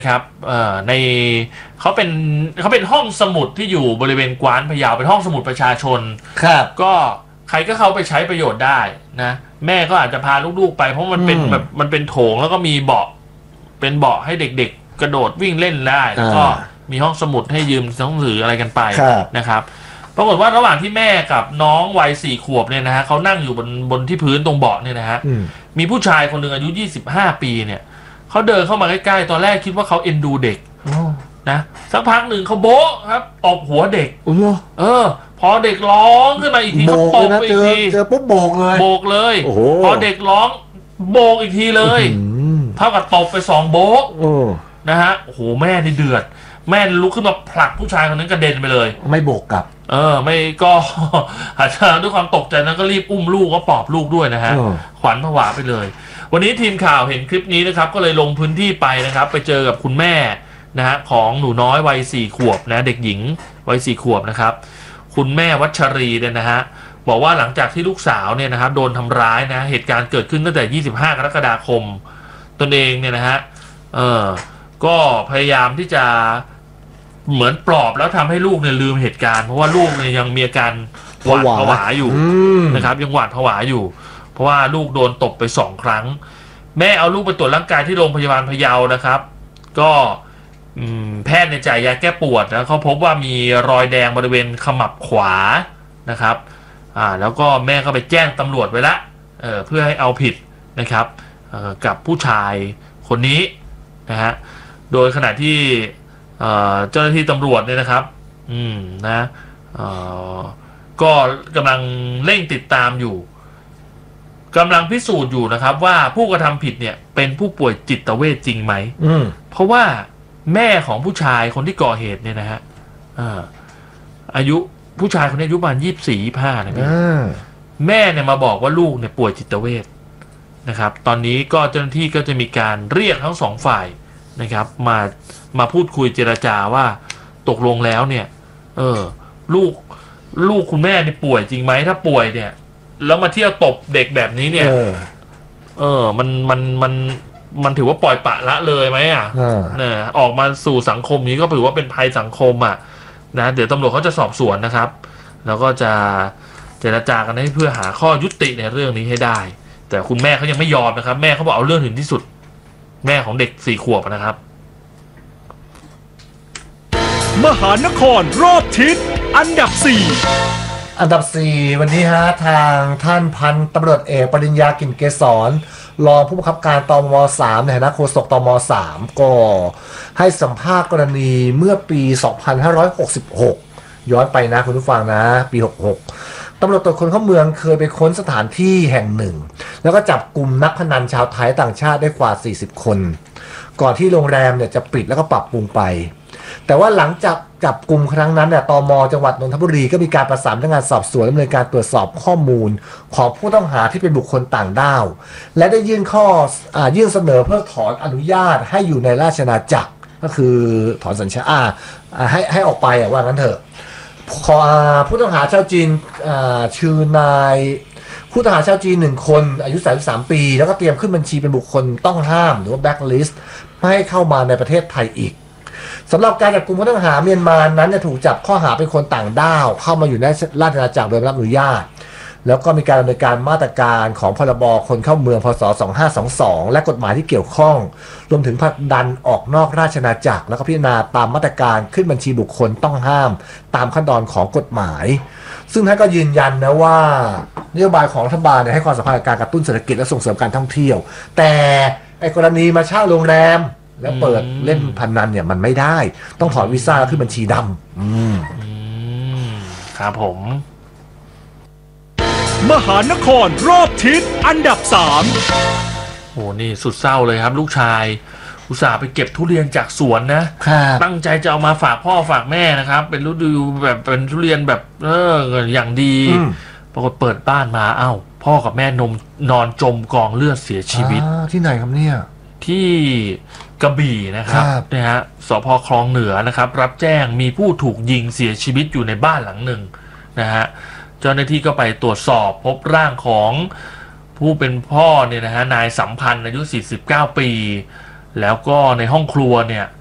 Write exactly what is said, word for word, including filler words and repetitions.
ครับในเขาเป็นเขาเป็นห้องสมุดที่อยู่บริเวณกวานพะเยาเป็นห้องสมุดประชาชนครับก็ใครก็เข้าไปใช้ประโยชน์ได้นะแม่ก็อาจจะพาลูกๆไปเพราะมันเป็นแบบมันเป็นโถงแล้วก็มีเบาะเป็นเบาะให้เด็กๆกระโดดวิ่งเล่นได้แล้วก็มีห้องสมุดให้ยืมหนังสืออะไรกันไปนะครับปรากฏว่าระหว่างที่แม่กับน้องวัยสี่ขวบเนี่ยนะฮะเขานั่งอยู่บนบนที่พื้นตรงเบาะเนี่ยนะฮะมีผู้ชายคนหนึ่งอายุยี่สิบห้าปีเนี่ยเขาเดินเข้ามาใกล้ๆตอนแรกคิดว่าเขาเอ็นดูเด็กนะสักพักหนึ่งเขาโบ๊ะครับตบหัวเด็กเออพอเด็กร้องขึ้นมาอีกทีเขาตบไปอีกทีเจอปุ๊บโบกเลยโบกเลยพอเด็กร้องโบกอีกทีเลยเท่ากับตบไปสองโบ๊ะนะฮะโอ้โหแม่นี่เดือดแม่ลุกขึ้นมาผลักผู้ชายคนนั้นกระเด็นไปเลยไม่โบกกลับเออไม่ก็อาจจะด้วยความตกใจนั้นก็รีบอุ้มลูกก็ปลอบลูกด้วยนะฮะขวัญผวาไปเลยวันนี้ทีมข่าวเห็นคลิปนี้นะครับก็เลยลงพื้นที่ไปนะครับไปเจอกับคุณแม่นะฮะของหนูน้อยวัยสี่ขวบนะเด็กหญิงวัยสี่ขวบนะครับคุณแม่วัชรีเนี่ยนะฮะบอกว่าหลังจากที่ลูกสาวเนี่ยนะครับโดนทำร้ายนะเหตุการณ์เกิดขึ้นตั้งแต่ยี่สิบห้ากรกฎาคมตนเองเนี่ยนะฮะเออก็พยายามที่จะเหมือนปลอบแล้วทำให้ลูกเนี่ยลืมเหตุการณ์เพราะว่าลูกเนี่ยยังมีอาการหวาดผวาอยู่นะครับยังหวาดผวาอยู่เพราะว่าลูกโดนตบไปสองครั้งแม่เอาลูกไปตรวจร่างกายที่โรงพยาบาลพะเยานะครับก็แพทย์ในจ่ายยาแก้ปวดนะเขาพบว่ามีรอยแดงบริเวณขมับขวานะครับอ่าแล้วก็แม่ก็ไปแจ้งตำรวจไว้ละเอ่อเพื่อให้เอาผิดนะครับเอ่อกับผู้ชายคนนี้นะฮะโดยขณะที่เอ่อเจ้าหน้าที่ตำรวจเนี่ยนะครับอืมนะเอ่อก็กำลังเร่งติดตามอยู่กำลังพิสูจน์อยู่นะครับว่าผู้กระทำผิดเนี่ยเป็นผู้ป่วยจิตเวชจริงไหมเพราะว่าแม่ของผู้ชายคนที่ก่อเหตุเนี่ยนะฮะอายุผู้ชายคนนี้อายุประมาณยี่สิบสี่ยี่สิบห้านะพี่แม่เนี่ยมาบอกว่าลูกเนี่ยป่วยจิตเวชนะครับตอนนี้ก็เจ้าหน้าที่ก็จะมีการเรียกทั้งสองฝ่ายนะครับมามาพูดคุยเจรจาว่าตกลงแล้วเนี่ยเออลูกลูกคุณแม่เนี่ยป่วยจริงไหมถ้าป่วยเนี่ยแล้วมาเที่ยวตบเด็กแบบนี้เนี่ย เออ เออ มัน มัน มัน มันถือว่าปล่อยปละละเลยไหมอ่ะเนี่ยออกมาสู่สังคมนี้ก็ถือว่าเป็นภัยสังคมอ่ะนะเดี๋ยวตำรวจเขาจะสอบสวนนะครับแล้วก็จะเจรจากันให้เพื่อหาข้อยุติในเรื่องนี้ให้ได้แต่คุณแม่เขายังไม่ยอมนะครับแม่เขาบอกเอาเรื่องถึงที่สุดแม่ของเด็กสี่ขวบนะครับมหานครรอบทิศอันดับสี่อันดับสี่วันนี้ฮะทางท่านพันตำรวจเอกปริญญา กลิ่นเกษรรองผู้บังคับการตม.สามในฐานะโฆษกตม.สามก็ให้สัมภาษณ์กรณีเมื่อปีสองพันห้าร้อยหกสิบหกย้อนไปนะคุณผู้ฟังนะปีหกสิบหกตำรวจตรวจคนเข้าเมืองเคยไปค้นสถานที่แห่งหนึ่งแล้วก็จับกลุ่มนักพนันชาวไทยต่างชาติได้กว่าสี่สิบคนก่อนที่โรงแรมเนี่ยจะปิดแล้วก็ปรับปรุงไปแต่ว่าหลังจากจับกลุ่มครั้งนั้นเนี่ยตม.จังหวัดนนทบุรีก็มีการประสานพนักงานสอบสวนดำเนินการตรวจสอบข้อมูลของผู้ต้องหาที่เป็นบุคคลต่างด้าวและได้ยื่นข้ออ่ายื่นเสนอเพื่อถอนอนุญาตให้อยู่ในราชอาณาจักรก็คือถอนสัญชาติอ่าให้ให้ออกไปอ่ะว่างั้นเถอะขอผู้ต้องหาชาวจีนอ่าชื่อนายผู้ต้องหาชาวจีนหนึ่งคนอายุสามสิบสามปีแล้วก็เตรียมขึ้นบัญชีเป็นบุคคลต้องห้ามหรือว่าแบล็คลิสต์ไม่ให้เข้ามาในประเทศไทยอีกสำหรับการจับกุมผู้ต้องหาเมียนมานั้นจะถูกจับข้อหาเป็นคนต่างด้าวเข้ามาอยู่ในราชอาณาจักรโดยไม่รับอนุญาตแล้วก็มีการดำเนินการมาตรการของพรบคนเข้าเมืองพศสองพันห้าร้อยยี่สิบสองและกฎหมายที่เกี่ยวข้องรวมถึงผลักดันออกนอกราชอาณาจักรแล้วก็พิจารณาตามมาตรการขึ้นบัญชีบุคคลต้องห้ามตามขั้นตอนของกฎหมายซึ่งท่านก็ยืนยันนะว่านโยบายของรัฐบาลเนี่ยให้ความสำคัญกับการกระตุ้นเศรษฐกิจและส่งเสริมการท่องเที่ยวแต่ไอ้กรณีมาเช่าโรงแรมแล้วเปิดเล่นพนันเนี่ยมันไม่ได้ต้องถอนวีซ่าขึ้นบัญชีดำอืมครับผมมหานครรอบทิศอันดับสามโอ้นี่สุดเศร้าเลยครับลูกชายอุตส่าห์ไปเก็บทุเรียนจากสวนนะตั้งใจจะเอามาฝากพ่อฝากแม่นะครับเป็นฤดูแบบเป็นทุเรียนแบบเอออย่างดีปรากฏเปิดบ้านมาเอ้าพ่อกับแม่นมนอนจมกองเลือดเสียชีวิตที่ไหนครับเนี่ยที่กระบี่นะครับนะฮะสภ.คลองเหนือนะครับรับแจ้งมีผู้ถูกยิงเสียชีวิตอยู่ในบ้านหลังหนึ่งนะฮะเจ้าหน้าที่ก็ไปตรวจสอบพบร่างของผู้เป็นพ่อเนี่ยนะฮะนายสัมพันธ์อายุสี่สิบเก้าปีแล้วก็ในห้องครัวเนี่ย